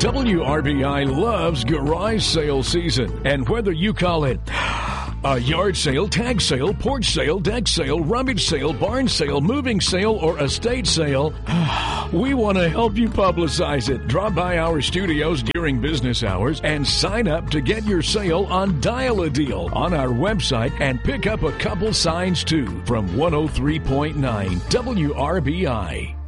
WRBI loves garage sale season, and whether you call it a yard sale, tag sale, porch sale, deck sale, rummage sale, barn sale, moving sale, or estate sale, we want to help you publicize it. Drop by our studios during business hours and sign up to get your sale on Dial-A-Deal on our website and pick up a couple signs too from 103.9 WRBI.